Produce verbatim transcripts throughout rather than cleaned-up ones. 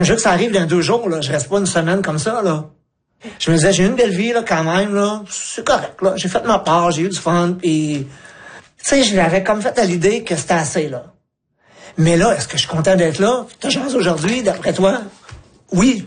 Je veux que ça arrive dans deux jours, là. Je reste pas une semaine comme ça, là. Je me disais, j'ai eu une belle vie, là, quand même, là. C'est correct, là. J'ai fait ma part, j'ai eu du fun, puis... Tu sais, je l'avais comme fait à l'idée que c'était assez, là. Mais là, est-ce que je suis content d'être là? T'as chance aujourd'hui, d'après toi? Oui.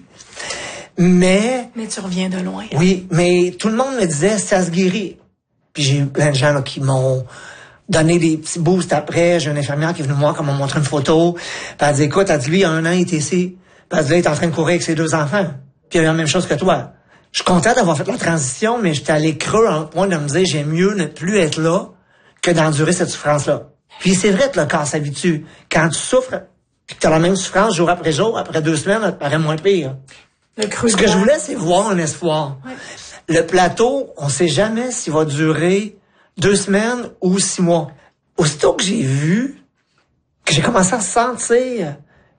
Mais... Mais tu reviens de loin. Oui, mais tout le monde me disait, ça se guérit. Puis j'ai eu plein de gens, là, qui m'ont donné des petits boosts après. J'ai une infirmière qui est venue me voir, qui m'a montré une photo. Puis elle a dit, écoute, elle dit, lui, il y a un an, il était ici. Puis elle dit, là, il est en train de courir avec ses deux enfants. Puis il a eu la même chose que toi. Je suis content d'avoir fait la transition, mais j'étais allé creux à un point de me dire, j'aime mieux ne plus être là que d'endurer cette souffrance-là. Puis c'est vrai que le corps s'habitue. Quand tu souffres, puis que tu as la même souffrance jour après jour, après deux semaines, ça te paraît moins pire. Le creux Ce que je voulais, c'est voir un espoir. Ouais. Le plateau, on sait jamais s'il va durer deux semaines ou six mois. Aussitôt que j'ai vu, que j'ai commencé à sentir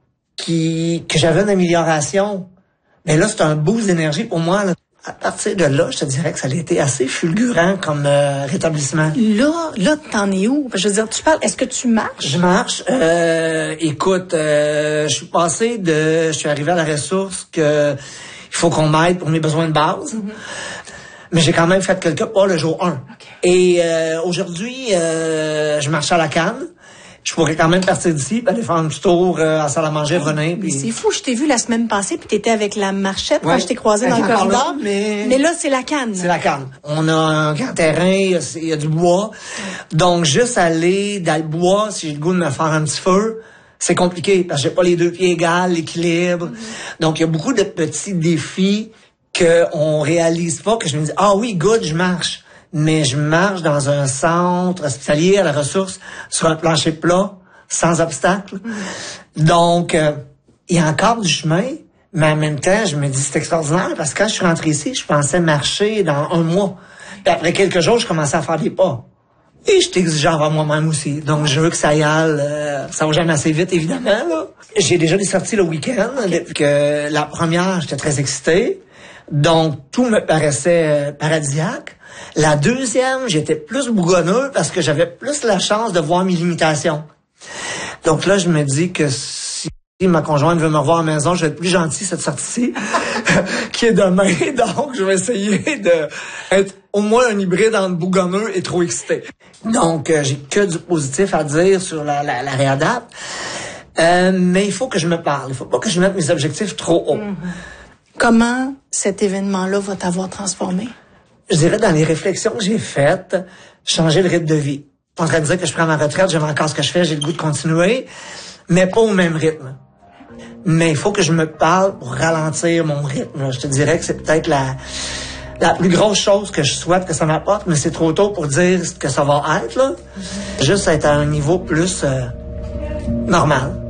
qui, que j'avais une amélioration, mais là, c'est un boost d'énergie pour moi, là. À partir de là, je te dirais que ça a été assez fulgurant comme euh, rétablissement. Là, là, t'en es où? Je veux dire, tu parles, est-ce que tu marches? Je marche. Euh, écoute, euh, je suis passé de... Je suis arrivé à la ressource que il faut qu'on m'aide pour mes besoins de base. Mm-hmm. Mais j'ai quand même fait quelques pas le jour un. Okay. Et euh, aujourd'hui, euh, je marche à la canne. Je pourrais quand même partir d'ici et aller faire un petit tour euh, à la salle à manger, revenir. Puis... C'est fou, je t'ai vu la semaine passée puis t'étais avec la marchette ouais. quand je t'ai croisé dans le corridor. Mais... mais là, c'est la canne. C'est la canne. On a un grand terrain, il y a du bois. Donc, juste aller dans le bois, si j'ai le goût de me faire un petit feu, c'est compliqué parce que j'ai pas les deux pieds égales, l'équilibre. Mm-hmm. Donc, il y a beaucoup de petits défis qu'on réalise pas, que je me dis, ah oui, good, je marche. Mais je marche dans un centre hospitalier à la ressource, sur un plancher plat, sans obstacle. Mmh. Donc, euh, il y a encore du chemin, mais en même temps, je me dis, c'est extraordinaire, parce que quand je suis rentré ici, je pensais marcher dans un mois. Puis après quelques jours, je commençais à faire des pas. Et je suis exigeant envers moi-même aussi. Donc, je veux que ça y aille. Euh, ça va jamais assez vite, évidemment, là. J'ai déjà des sorties le week-end. Okay. Depuis que la première, j'étais très excité. Donc, tout me paraissait euh, paradisiaque. La deuxième, j'étais plus bougonneux parce que j'avais plus la chance de voir mes limitations. Donc là, je me dis que si ma conjointe veut me revoir à la maison, je vais être plus gentil cette sortie-ci, qui est demain. Donc, je vais essayer de être au moins un hybride entre bougonneux et trop excité. Donc, euh, j'ai que du positif à dire sur la, la, la réadapt. Euh, mais il faut que je me parle. Il faut pas que je mette mes objectifs trop hauts. Mm-hmm. Comment cet événement-là va t'avoir transformé? Je dirais, dans les réflexions que j'ai faites, changer le rythme de vie. Je suis en train de dire que je prends ma retraite, j'aime encore ce que je fais, j'ai le goût de continuer, mais pas au même rythme. Mais il faut que je me parle pour ralentir mon rythme. Je te dirais que c'est peut-être la, la plus grosse chose que je souhaite que ça m'apporte, mais c'est trop tôt pour dire ce que ça va être, là. Juste être à un niveau plus euh, normal.